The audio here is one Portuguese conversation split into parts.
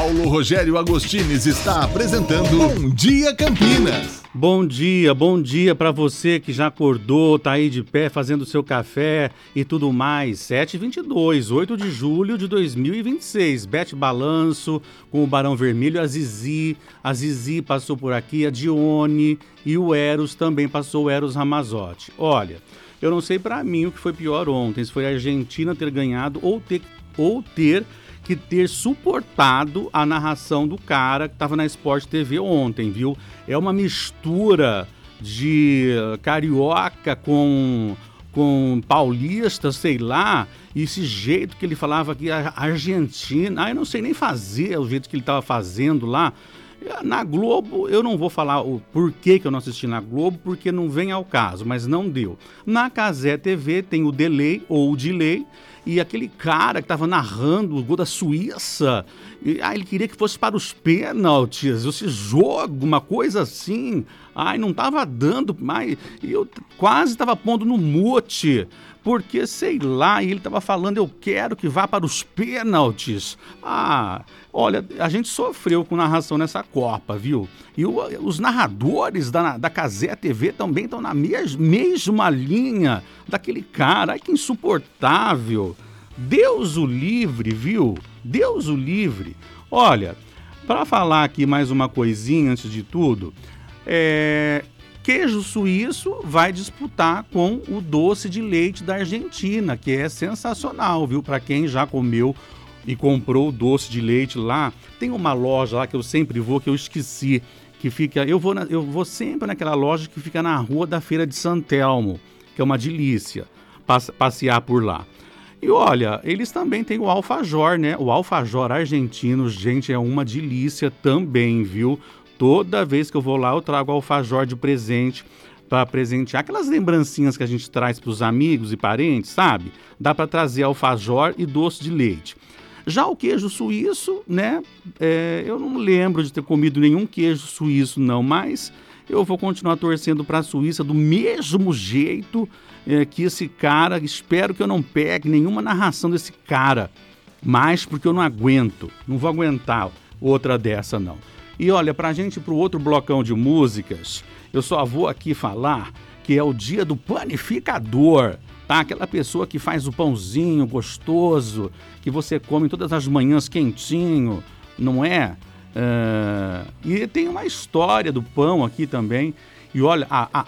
Paulo Rogério Agostines está apresentando Bom Dia Campinas. Bom dia para você que já acordou, tá aí de pé fazendo seu café e tudo mais. 7h22, 8 de julho de 2026. Bete Balanço com o Barão Vermelho, a Zizi passou por aqui, a Dione e o Eros também passou, o Eros Ramazotti. Olha, eu não sei para mim o que foi pior ontem, se foi a Argentina ter ganhado ou ter que ter suportado a narração do cara que estava na Sport TV ontem, viu? É uma mistura de carioca com paulista, sei lá, e esse jeito que ele falava que a Argentina, eu não sei nem fazer o jeito que ele estava fazendo lá. Na Globo, eu não vou falar o porquê que eu não assisti na Globo, porque não vem ao caso, mas não deu. Na Cazé TV tem o delay ou o delay, e aquele cara que estava narrando o gol da Suíça, ele queria que fosse para os pênaltis, esse jogo, uma coisa assim. Não estava dando, mas eu quase estava pondo no mute, porque sei lá, e ele estava falando, eu quero que vá para os pênaltis. Olha, a gente sofreu com narração nessa Copa, viu? E os narradores da Cazé TV também estão na mesma linha daquele cara. Ai, que insuportável. Deus o livre, viu? Deus o livre. Olha, para falar aqui mais uma coisinha antes de tudo, queijo suíço vai disputar com o doce de leite da Argentina, que é sensacional, viu? Para quem já comeu e comprou o doce de leite lá, tem uma loja lá que eu sempre vou, que eu esqueci, que fica, eu vou sempre naquela loja que fica na rua da Feira de Santelmo, que é uma delícia passear por lá. E olha, eles também têm o alfajor, né? O alfajor argentino, gente, é uma delícia também, viu? Toda vez que eu vou lá, eu trago alfajor de presente para presentear. Aquelas lembrancinhas que a gente traz para os amigos e parentes, sabe? Dá para trazer alfajor e doce de leite. Já o queijo suíço, né? Eu não lembro de ter comido nenhum queijo suíço, não, mas eu vou continuar torcendo para a Suíça do mesmo jeito que esse cara. Espero que eu não pegue nenhuma narração desse cara, mas porque eu não vou aguentar outra dessa, não. E olha, pra gente ir pro outro blocão de músicas, eu só vou aqui falar que é o dia do panificador, tá? Aquela pessoa que faz o pãozinho gostoso, que você come todas as manhãs quentinho, não é? E tem uma história do pão aqui também. E olha,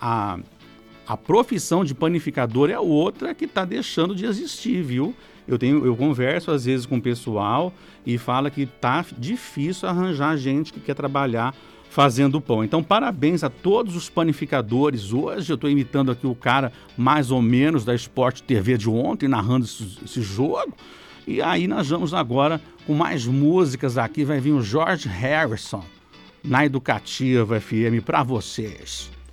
a profissão de panificador é outra que tá deixando de existir, viu? Eu converso às vezes com o pessoal e fala que tá difícil arranjar gente que quer trabalhar fazendo pão. Então, parabéns a todos os panificadores. Hoje eu estou imitando aqui o cara mais ou menos da Sport TV de ontem, narrando esse jogo. E aí nós vamos agora com mais músicas aqui. Vai vir o George Harrison na Educativa FM para vocês.